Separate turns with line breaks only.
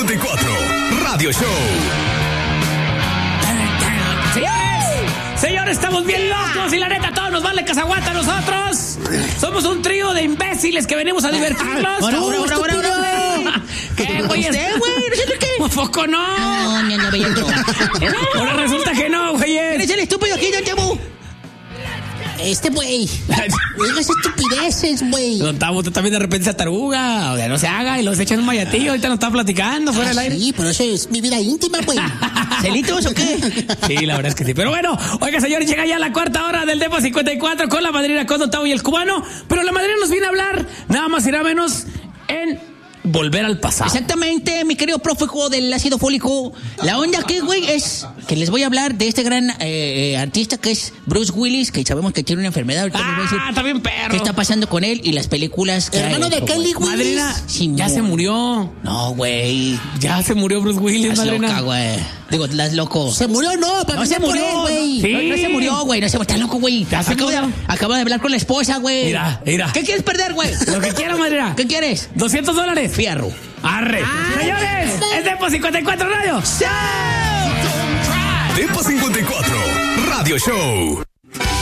54 Radio Show.
Señores, estamos bien locos y la neta, todos nos vale cazaguata a nosotros. Somos un trío de imbéciles que venimos a divertirnos. ¿Qué, güey?
¿Usted, güey? ¿Nosotros qué?
¿A poco no?
No, bellito.
Ahora resulta que no, güey.
¿Eres el estúpido aquí, don Temo? Güey. Digas estupideces, güey.
Don Tamo, tú también de repente se taruga. O sea, no se haga y los echan un mayatillo. Ahorita nos está platicando fuera del aire.
Sí, pero eso es mi vida íntima, güey. ¿Celitos o qué?
Sí, la verdad es que sí. Pero bueno, oiga, señores, llega ya la cuarta hora del Depo 54 con la madrina, con Don Tamo y el cubano. Pero la madrina nos viene a hablar nada más y nada menos en volver al pasado.
Exactamente, mi querido prófugo del ácido fólico. La onda aquí, güey, es que les voy a hablar de este gran artista que es Bruce Willis, que sabemos que tiene una enfermedad. Ahorita les voy a decir
está bien perro.
qué está pasando con él y las películas que
hermano de Kelly Willis.
Madrina, ya se murió.
No, güey.
Ya se murió Bruce Willis,
Estás
madrina.
loca, güey. Digo, estás loco.
¿Se murió? No, pero
No se murió, güey.
Sí.
No se murió, güey. No se murió. Estás loco, güey. Acabo de hablar con la esposa, güey.
Mira.
¿Qué quieres perder, güey?
Lo que quiera, madrina.
¿Qué quieres?
$200.
Fierro.
Arre. Señores, es Depo 54 Radio.
Depo 54 Radio Show.